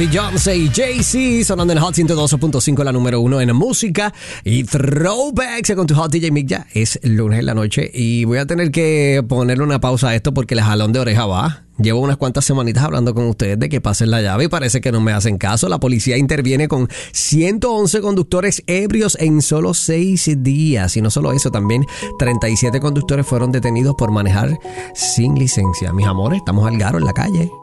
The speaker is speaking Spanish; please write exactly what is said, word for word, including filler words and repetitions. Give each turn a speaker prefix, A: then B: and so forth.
A: Beyoncé y Jay-Z sonando en Hot ciento doce punto cinco, la número uno en música y throwbacks con tu Hot D J Mick. Ya es lunes en la noche y voy a tener que ponerle una pausa a esto porque el jalón de oreja va. Llevo unas cuantas semanitas hablando con ustedes de que pasen la llave y parece que no me hacen caso. La policía interviene con ciento once conductores ebrios en solo seis días. Y no solo eso, también treinta y siete conductores fueron detenidos por manejar sin licencia. Mis amores, estamos al garo en la calle.